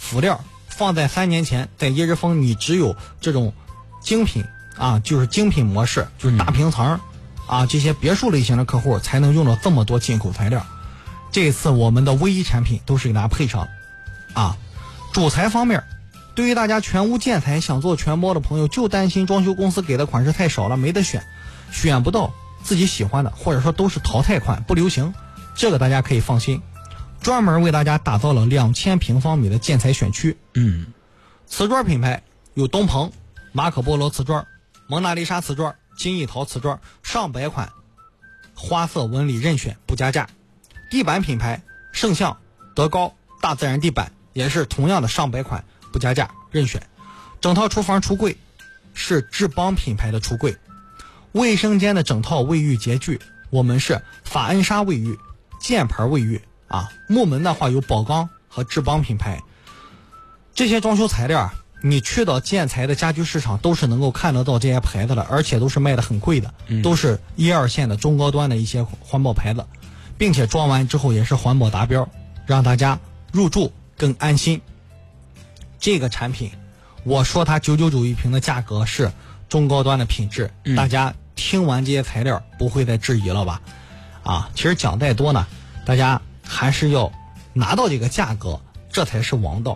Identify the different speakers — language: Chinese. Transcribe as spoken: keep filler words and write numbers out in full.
Speaker 1: 辅料放在三年前，在一日丰你只有这种精品啊，就是精品模式，就是大平层、嗯、啊，这些别墅类型的客户才能用到这么多进口材料。这次我们的唯一产品都是给大家配上啊。主材方面，对于大家全屋建材想做全包的朋友，就担心装修公司给的款式太少了，没得选，选不到自己喜欢的，或者说都是淘汰款不流行，这个大家可以放心，专门为大家打造了两千平方米的建材选区。
Speaker 2: 嗯，
Speaker 1: 瓷砖品牌有东鹏、马可波罗瓷砖、蒙娜丽莎瓷砖、金艺陶瓷砖，上百款花色纹理任选不加价。地板品牌圣象、德高、大自然地板也是同样的上百款不加价任选。整套厨房橱柜是智邦品牌的橱柜，卫生间的整套卫浴洁具我们是法恩莎卫浴、箭牌卫浴啊。木门的话有宝钢和智邦品牌。这些装修材料你去到建材的家居市场都是能够看得到这些牌子的，而且都是卖的很贵的、嗯、都是一二线的中高端的一些环保牌子，并且装完之后也是环保达标，让大家入住更安心。这个产品我说它九九九一瓶的价格是中高端的品质、嗯、大家听完这些材料不会再质疑了吧？啊，其实讲再多呢，大家还是要拿到这个价格，这才是王道。